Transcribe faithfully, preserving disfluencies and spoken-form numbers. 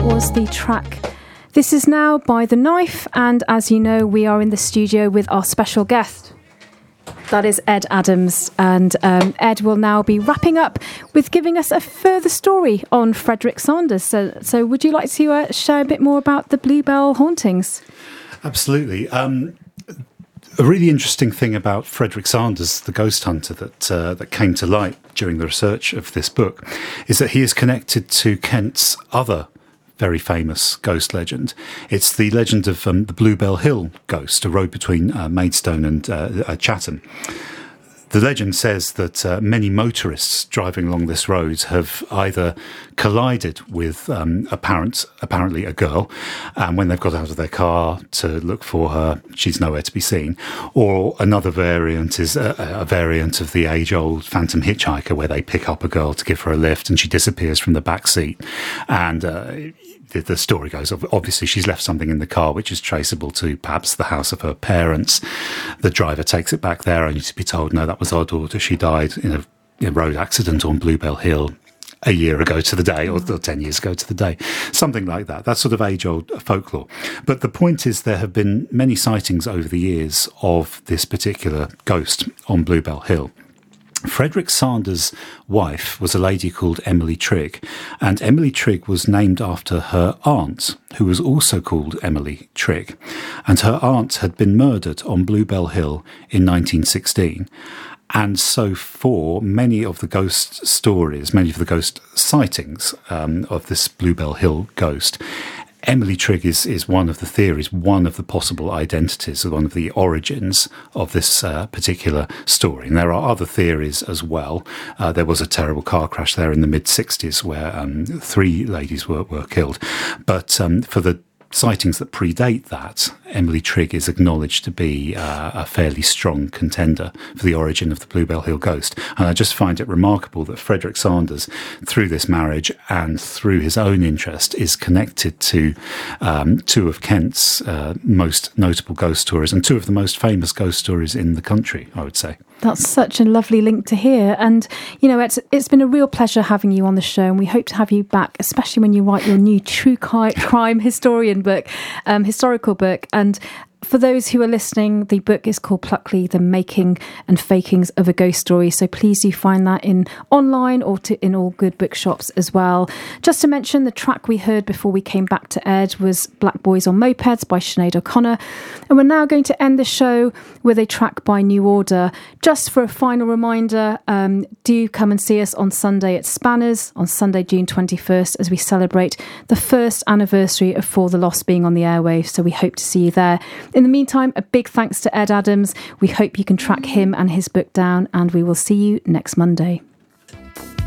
that was the track This Is Now by The Knife, and as you know, we are in the studio with our special guest. That is Ed Adams, and um, Ed will now be wrapping up with giving us a further story on Frederick Sanders. So, so would you like to uh, share a bit more about the Bluebell hauntings? Absolutely. Um, a really interesting thing about Frederick Sanders, the ghost hunter that uh, that came to light during the research of this book, is that he is connected to Kent's other very famous ghost legend. It's the legend of um, the Bluebell Hill ghost, a road between uh, Maidstone and uh, uh, Chatham. The legend says that uh, many motorists driving along this road have either collided with um, apparent, apparently a girl, and when they've got out of their car to look for her, she's nowhere to be seen. Or another variant is a, a variant of the age-old Phantom Hitchhiker, where they pick up a girl to give her a lift and she disappears from the back seat. And uh, the, the story goes, obviously she's left something in the car which is traceable to perhaps the house of her parents. The driver takes it back there only to be told, no, that was our daughter. She died in a, in a road accident on Bluebell Hill a year ago to the day, or, or ten years ago to the day. Something like that. That's sort of age-old folklore. But the point is there have been many sightings over the years of this particular ghost on Bluebell Hill. Frederick Sanders' wife was a lady called Emily Trigg, and Emily Trigg was named after her aunt, who was also called Emily Trigg. And her aunt had been murdered on Bluebell Hill in nineteen sixteen. And so for many of the ghost stories, many of the ghost sightings um, of this Bluebell Hill ghost, Emily Trigg is, is one of the theories, one of the possible identities, one of the origins of this uh, particular story. And there are other theories as well. Uh, there was a terrible car crash there in the mid-sixties where um, three ladies were, were killed. But um, for the sightings that predate that, Emily Trigg is acknowledged to be uh, a fairly strong contender for the origin of the Bluebell Hill ghost. And I just find it remarkable that Frederick Sanders, through this marriage and through his own interest, is connected to um, two of Kent's uh, most notable ghost stories and two of the most famous ghost stories in the country, I would say. That's such a lovely link to hear. And, you know, it's, it's been a real pleasure having you on the show, and we hope to have you back, especially when you write your new true crime historian book, um, historical book. And for those who are listening, the book is called Pluckley, The Making and Fakings of a Ghost Story. So please do find that in online or to, in all good bookshops as well. Just to mention, the track we heard before we came back to Ed was Black Boys on Mopeds by Sinead O'Connor. And we're now going to end the show with a track by New Order. Just for a final reminder, um, do come and see us on Sunday at Spanners on Sunday, June twenty-first, as we celebrate the first anniversary of For the Lost being on the airwaves. So we hope to see you there. In the meantime, a big thanks to Ed Adams. We hope you can track him and his book down, and we will see you next Monday.